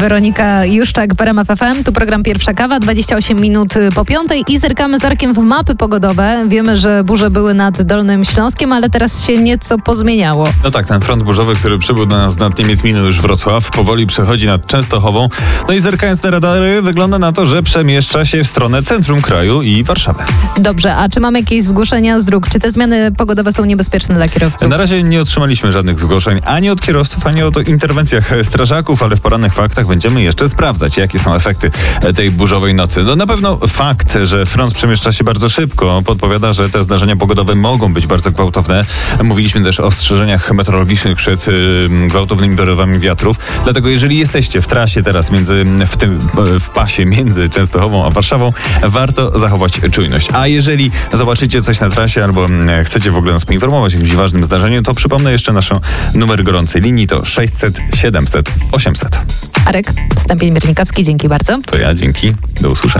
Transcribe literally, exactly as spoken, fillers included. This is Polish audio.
Weronika Juszczak, w R M F F M. Tu program Pierwsza Kawa, dwadzieścia osiem minut po piątej i zerkamy z Arkiem w mapy pogodowe. Wiemy, że burze były nad Dolnym Śląskiem, ale teraz się nieco pozmieniało. No tak, ten front burzowy, który przybył do nas nad Niemiec, minął już Wrocław, powoli przechodzi nad Częstochową. No i zerkając na radary, wygląda na to, że przemieszcza się w stronę centrum kraju i Warszawy. Dobrze, a czy mamy jakieś zgłoszenia z dróg? Czy te zmiany pogodowe są niebezpieczne dla kierowców? Na razie nie otrzymaliśmy żadnych zgłoszeń ani od kierowców, ani o interwencjach strażaków, ale w porannych faktach będziemy jeszcze sprawdzać, jakie są efekty tej burzowej nocy. No na pewno fakt, że front przemieszcza się bardzo szybko, podpowiada, że te zdarzenia pogodowe mogą być bardzo gwałtowne. Mówiliśmy też o ostrzeżeniach meteorologicznych przed y, gwałtownymi porywami wiatrów. Dlatego jeżeli jesteście w trasie teraz między, w tym w pasie między Częstochową a Warszawą, warto zachować czujność. A jeżeli zobaczycie coś na trasie albo chcecie w ogóle nas poinformować o jakimś ważnym zdarzeniu, to przypomnę jeszcze naszą numer gorącej linii to sześćset siedemset osiemset. Arek, Stępień Miernikowski, dzięki bardzo. To ja, dzięki. Do usłyszenia.